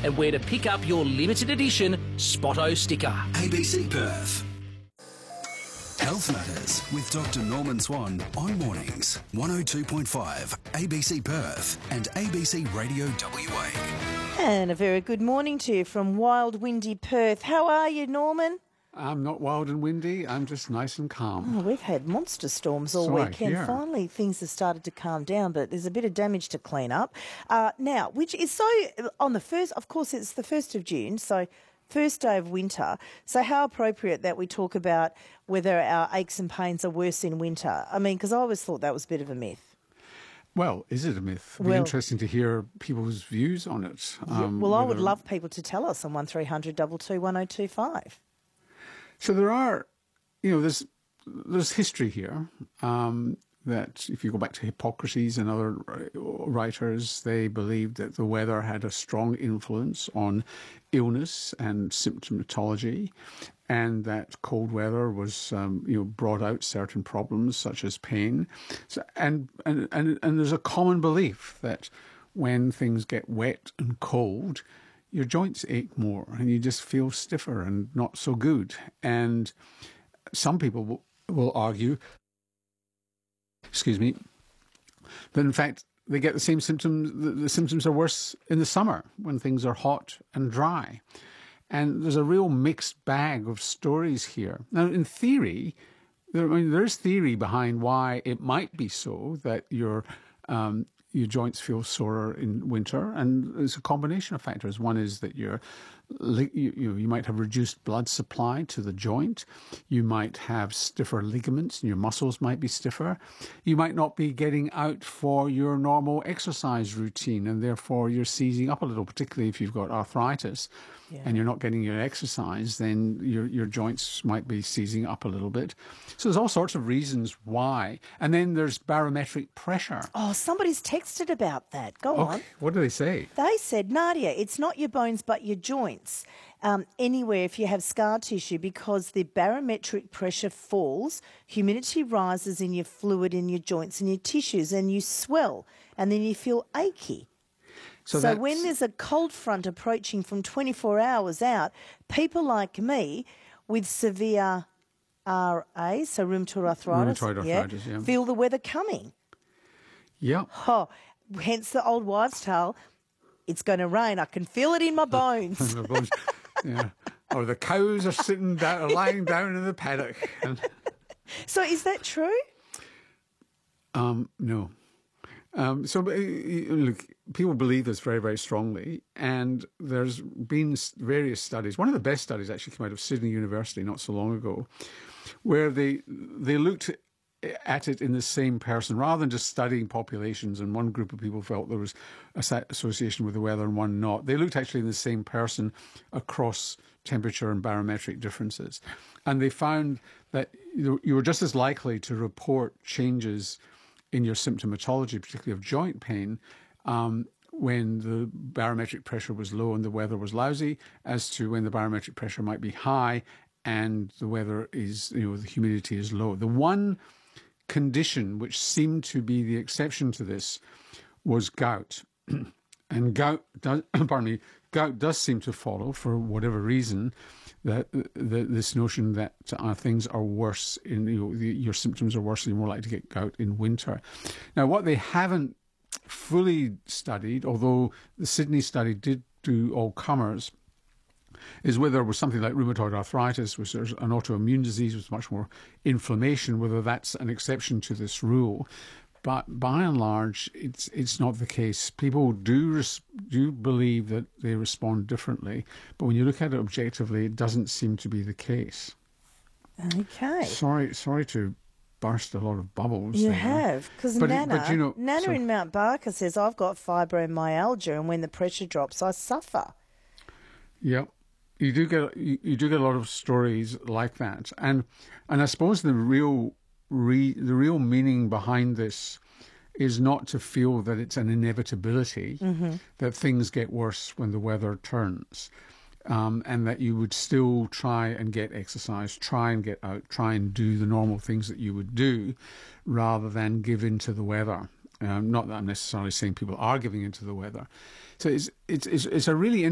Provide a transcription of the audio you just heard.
and where to pick up your limited edition Spotto sticker. ABC Perth. Health Matters with Dr. Norman Swan on mornings 102.5 ABC Perth and ABC Radio WA. And a very good morning to you from wild, windy Perth. How are you, Norman? I'm not wild and windy. I'm just nice and calm. Oh, we've had monster storms all weekend. Yeah. Finally, things have started to calm down, but there's a bit of damage to clean up. Now, which is so on the first, of course, it's the 1st of June, so first day of winter. So how appropriate that we talk about whether our aches and pains are worse in winter. I mean, because I always thought that was a bit of a myth. Well, is it a myth? It'd be interesting to hear people's views on it. I would love people to tell us on 1300 22 1025. So there are, there's history here that if you go back to Hippocrates and other writers, they believed that the weather had a strong influence on illness and symptomatology, and that cold weather was, brought out certain problems such as pain. So, and there's a common belief that when things get wet and cold, your joints ache more and you just feel stiffer and not so good. And some people will argue, that in fact they get the same symptoms, the symptoms are worse in the summer when things are hot and dry. And there's a real mixed bag of stories here. Now, in theory, there's theory behind why it might be so that your joints feel sorer in winter, and there's a combination of factors. One is that you might have reduced blood supply to the joint. You might have stiffer ligaments, and your muscles might be stiffer. You might not be getting out for your normal exercise routine, and therefore you're seizing up a little, particularly if you've got arthritis. Yeah. And you're not getting your exercise, then your joints might be seizing up a little bit. So there's all sorts of reasons why. And then there's barometric pressure. Oh, somebody's texted about that. Go on. What do they say? They said, Nadia, it's not your bones but your joints. Anywhere if you have scar tissue, because the barometric pressure falls, humidity rises in your fluid in your joints and your tissues, and you swell, and then you feel achy. So when there's a cold front approaching from 24 hours out, people like me with severe RA, so rheumatoid arthritis, feel the weather coming. Yeah. Oh, hence the old wives' tale, it's going to rain. I can feel it in my bones. Yeah. Or the cows are sitting down, lying down in the paddock. So is that true? No. Look, people believe this very, very strongly, and there's been various studies. One of the best studies actually came out of Sydney University not so long ago, where they looked at it in the same person, rather than just studying populations, and one group of people felt there was a association with the weather and one not. They looked actually in the same person across temperature and barometric differences, and they found that you were just as likely to report changes in your symptomatology, particularly of joint pain, when the barometric pressure was low and the weather was lousy, as to when the barometric pressure might be high and the weather is, the humidity is low. The one condition which seemed to be the exception to this was gout. And gout does seem to follow, for whatever reason, that this notion that things are worse, your symptoms are worse, and you're more likely to get gout in winter. Now, what they haven't fully studied, although the Sydney study did do all comers, is whether it was something like rheumatoid arthritis, which is an autoimmune disease with much more inflammation, whether that's an exception to this rule. But by and large, it's not the case. People do believe that they respond differently, but when you look at it objectively, it doesn't seem to be the case. Okay. Sorry to burst a lot of bubbles. You have, because Nana in Mount Barker says, I've got fibromyalgia, and when the pressure drops, I suffer. Yeah. You do get a lot of stories like that, and I suppose the real meaning behind this is not to feel that it's an inevitability, that things get worse when the weather turns, and that you would still try and get exercise, try and get out, try and do the normal things that you would do, rather than give in to the weather. Not that I'm necessarily saying people are giving in to the weather. So it's a really